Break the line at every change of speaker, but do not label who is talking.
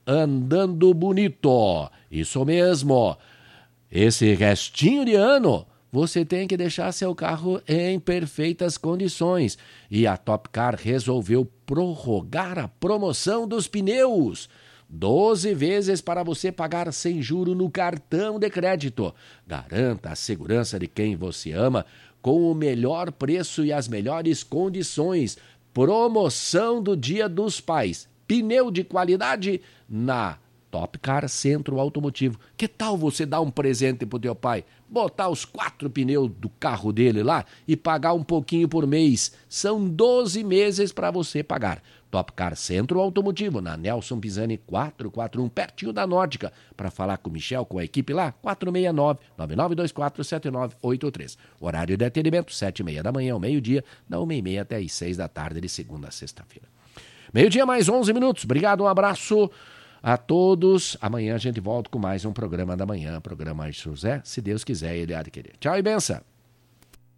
andando bonito. Isso mesmo. Esse restinho de ano, você tem que deixar seu carro em perfeitas condições. E a Top Car resolveu prorrogar a promoção dos pneus. 12 vezes para você pagar sem juro no cartão de crédito. Garanta a segurança de quem você ama com o melhor preço e as melhores condições. Promoção do Dia dos Pais. Pneu de qualidade na Top Car Centro Automotivo. Que tal você dar um presente pro teu pai? Botar os 4 pneus do carro dele lá e pagar um pouquinho por mês. São 12 meses para você pagar. Top Car Centro Automotivo, na Nelson Pisani 441, pertinho da Nórdica. Para falar com o Michel, com a equipe lá, 469-9924-7983. Horário de atendimento, 7h30 da manhã ao meio-dia, da 1h30 até as 6 da tarde, de segunda a sexta-feira. Meio-dia mais 11 minutos. Obrigado, um abraço a todos. Amanhã a gente volta com mais um programa da manhã, programa José, se Deus quiser, ele há de querer. Tchau e benção.